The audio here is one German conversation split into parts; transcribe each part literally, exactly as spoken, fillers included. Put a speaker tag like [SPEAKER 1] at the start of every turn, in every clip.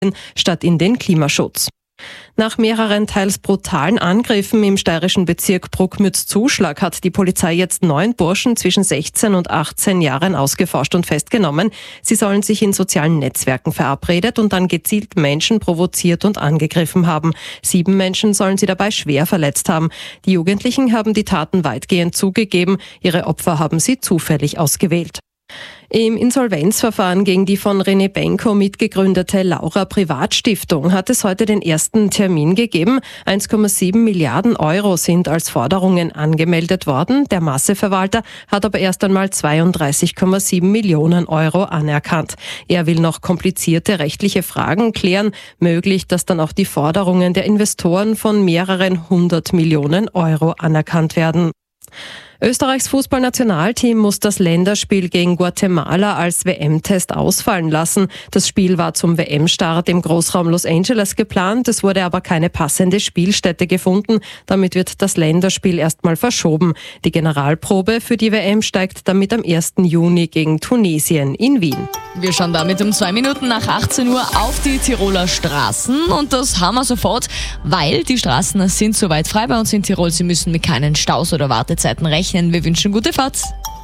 [SPEAKER 1] statt in den Klimaschutz. Nach mehreren teils brutalen Angriffen im steirischen Bezirk Bruckmütz-Zuschlag hat die Polizei jetzt neun Burschen zwischen sechzehn und achtzehn Jahren ausgeforscht und festgenommen. Sie sollen sich in sozialen Netzwerken verabredet und dann gezielt Menschen provoziert und angegriffen haben. Sieben Menschen sollen sie dabei schwer verletzt haben. Die Jugendlichen haben die Taten weitgehend zugegeben. Ihre Opfer haben sie zufällig ausgewählt. Im Insolvenzverfahren gegen die von René Benko mitgegründete Laura Privatstiftung hat es heute den ersten Termin gegeben. eins Komma sieben Milliarden Euro sind als Forderungen angemeldet worden. Der Masseverwalter hat aber erst einmal zweiunddreißig Komma sieben Millionen Euro anerkannt. Er will noch komplizierte rechtliche Fragen klären. Möglich, dass dann auch die Forderungen der Investoren von mehreren hundert Millionen Euro anerkannt werden. Österreichs Fußballnationalteam muss das Länderspiel gegen Guatemala als W M-Test ausfallen lassen. Das Spiel war zum W M-Start im Großraum Los Angeles geplant, es wurde aber keine passende Spielstätte gefunden. Damit wird das Länderspiel erstmal verschoben. Die Generalprobe für die W M steigt damit am ersten Juni gegen Tunesien in Wien.
[SPEAKER 2] Wir schauen damit um zwei Minuten nach achtzehn Uhr auf die Tiroler Straßen und das haben wir sofort, weil die Straßen sind soweit frei bei uns in Tirol. Sie müssen mit keinen Staus oder Wartezeiten rechnen. Wir wünschen gute Fahrt.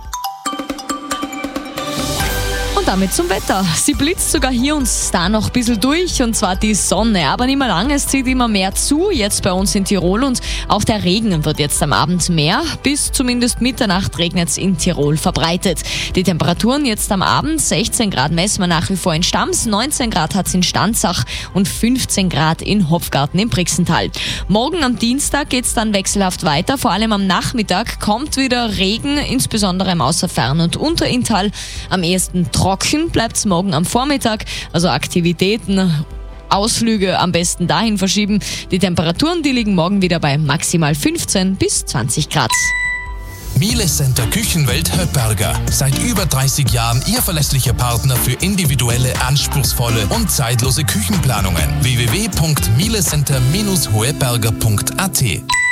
[SPEAKER 2] Und damit zum Wetter. Sie blitzt sogar hier und da noch ein bisschen durch, und zwar die Sonne. Aber nicht mehr lang, es zieht immer mehr zu, jetzt bei uns in Tirol, und auch der Regen wird jetzt am Abend mehr. Bis zumindest Mitternacht regnet es in Tirol verbreitet. Die Temperaturen jetzt am Abend, sechzehn Grad messen wir nach wie vor in Stams, neunzehn Grad hat es in Stanzach und fünfzehn Grad in Hopfgarten im Brixental. Morgen am Dienstag geht es dann wechselhaft weiter, vor allem am Nachmittag kommt wieder Regen, insbesondere im Außerfern und Unterinntal. Am ehesten trocken bleibt es morgen am Vormittag, also Aktivitäten, Ausflüge am besten dahin verschieben. Die Temperaturen, die liegen morgen wieder bei maximal fünfzehn bis zwanzig Grad.
[SPEAKER 3] Miele Center Küchenwelt Höpperger. Seit über dreißig Jahren Ihr verlässlicher Partner für individuelle, anspruchsvolle und zeitlose Küchenplanungen. w w w punkt miele center Bindestrich hoeberger punkt a t